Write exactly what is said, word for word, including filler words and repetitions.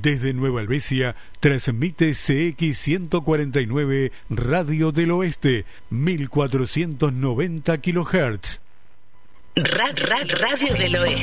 Desde Nueva Helvecia, transmite C X ciento cuarenta y nueve Radio del Oeste, mil cuatrocientos noventa kilohertz. Rad, rad, Radio del Oeste.